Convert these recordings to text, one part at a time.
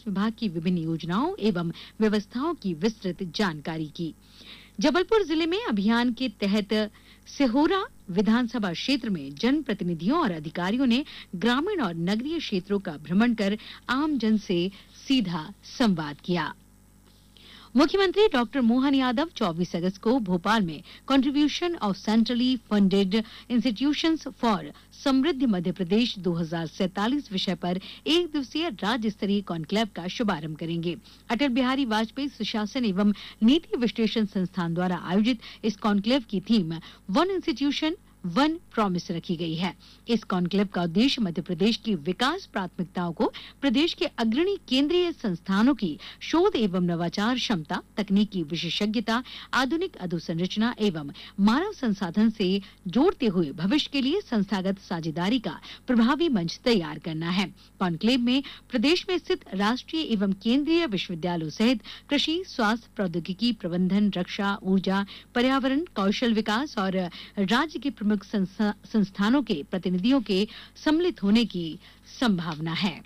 विभाग की विभिन्न योजनाओं एवं व्यवस्थाओं की विस्तृत जानकारी की। जबलपुर जिले में अभियान के तहत सिहोरा विधानसभा क्षेत्र में जनप्रतिनिधियों और अधिकारियों ने ग्रामीण और नगरीय क्षेत्रों का भ्रमण कर आम जन से सीधा संवाद किया। मुख्यमंत्री डॉक्टर मोहन यादव 24 अगस्त को भोपाल में contribution of centrally funded institutions for समृद्ध मध्य प्रदेश 2047 विषय पर एक दिवसीय राज्य स्तरीय कॉन्क्लेव का शुभारंभ करेंगे। अटल बिहारी वाजपेयी सुशासन एवं नीति विश्लेषण संस्थान द्वारा आयोजित इस कॉन्क्लेव की theme one institution one promise रखी गई है। इस कॉन्क्लेव का उद्देश्य मध्य प्रदेश की विकास प्राथमिकताओं को प्रदेश के अग्रणी केंद्रीय संस्थानों की शोध एवं नवाचार क्षमता, तकनीकी विशेषज्ञता, आधुनिक अधोसंरचना एवं मानव संसाधन से जोड़ते हुए भविष्य के लिए संस्थागत साझेदारी का प्रभावी मंच तैयार करना है। कॉन्क्लेव में प्रदेश में स्थित राष्ट्रीय एवं केंद्रीय विश्वविद्यालयों सहित कृषि, स्वास्थ्य, प्रौद्योगिकी, प्रबंधन, रक्षा, ऊर्जा, पर्यावरण, कौशल विकास और राज्य के प्रमुख संस्थानों के प्रतिनिधियों के सम्मिलित होने की संभावना है।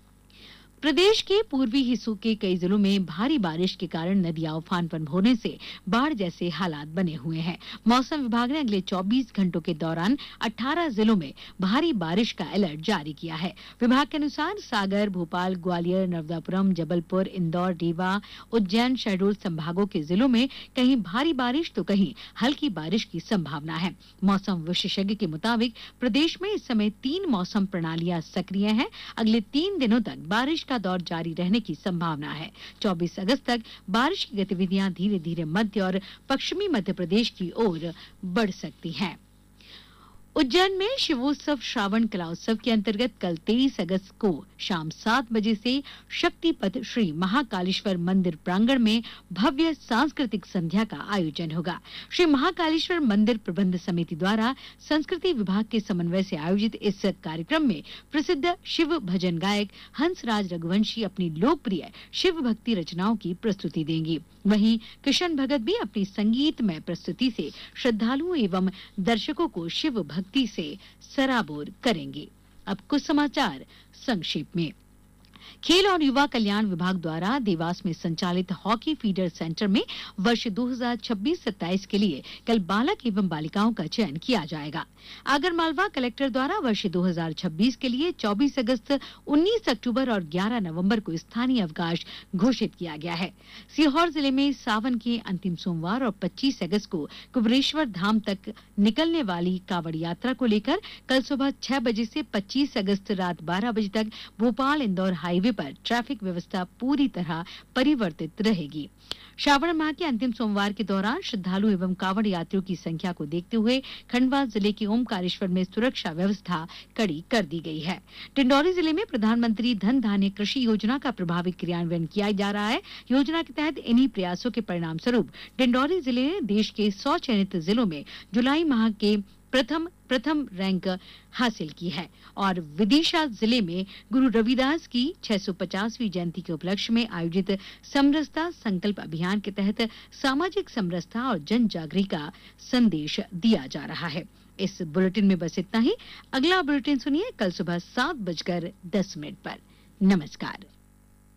प्रदेश के पूर्वी हिस्सों के कई जिलों में भारी बारिश के कारण नदियां उफान पर होने से बाढ़ जैसे हालात बने हुए हैं। मौसम विभाग ने अगले 24 घंटों के दौरान 18 जिलों में भारी बारिश का अलर्ट जारी किया है। विभाग के अनुसार सागर, भोपाल, ग्वालियर, नर्मदापुरम, जबलपुर, इंदौर, रीवा, उज्जैन, शहडोल संभागों के जिलों में कहीं भारी बारिश तो कहीं हल्की बारिश की संभावना है। मौसम विशेषज्ञ के मुताबिक प्रदेश में इस समय 3 मौसम प्रणालियां सक्रिय हैं। अगले 3 दिनों तक बारिश का दौर जारी रहने की संभावना है। 24 अगस्त तक बारिश की गतिविधियां धीरे धीरे मध्य और पश्चिमी मध्य प्रदेश की ओर बढ़ सकती हैं। उज्जैन में शिवोत्सव श्रावण कला उत्सव के अंतर्गत कल 23 अगस्त को शाम 7 बजे से शक्तिपथ श्री महाकालेश्वर मंदिर प्रांगण में भव्य सांस्कृतिक संध्या का आयोजन होगा। श्री महाकालेश्वर मंदिर प्रबंध समिति द्वारा संस्कृति विभाग के समन्वय से आयोजित इस कार्यक्रम में प्रसिद्ध शिव भजन गायक हंसराज रघुवंशी अपनी लोकप्रिय शिव भक्ति रचनाओं की प्रस्तुति देंगी। वहीं किशन भगत भी अपनी संगीतमय प्रस्तुति से श्रद्धालुओं एवं दर्शकों को शिव भक्ति से सराबोर करेंगे। अब कुछ समाचार संक्षेप में। खेल और युवा कल्याण विभाग द्वारा देवास में संचालित हॉकी फीडर सेंटर में वर्ष 2026-27 के लिए कल बालक एवं बालिकाओं का चयन किया जाएगा। आगरमालवा कलेक्टर द्वारा वर्ष 2026 के लिए 24 अगस्त, 19 अक्टूबर और 11 नवंबर को स्थानीय अवकाश घोषित किया गया है। सीहोर जिले में सावन के अंतिम सोमवार और 25 अगस्त को कुबेरेश्वर धाम तक निकलने वाली कावड़ यात्रा को लेकर कल सुबह 6 बजे से 25 अगस्त रात 12 बजे तक भोपाल इंदौर हाईवे पर ट्रैफिक व्यवस्था पूरी तरह परिवर्तित रहेगी। श्रावण माह के अंतिम सोमवार के दौरान श्रद्धालु एवं कावड़ यात्रियों की संख्या को देखते हुए खंडवा जिले के ओमकारेश्वर में सुरक्षा व्यवस्था कड़ी कर दी गई है। डिंडौरी जिले में प्रधानमंत्री धन धान्य कृषि योजना का प्रभावी क्रियान्वयन किया जा रहा है। योजना के तहत इन्हीं प्रयासों के परिणाम स्वरूप डिंडौरी जिले ने देश के 100 चयनित जिलों में जुलाई माह के प्रथम रैंक हासिल की है और विदिशा जिले में गुरु रविदास की 650वीं जयंती के उपलक्ष्य में आयोजित समरसता संकल्प अभियान के तहत सामाजिक समरसता और जन जागृति का संदेश दिया जा रहा है। इस बुलेटिन में बस इतना ही। अगला बुलेटिन सुनिए कल सुबह 7:10 पर। नमस्कार।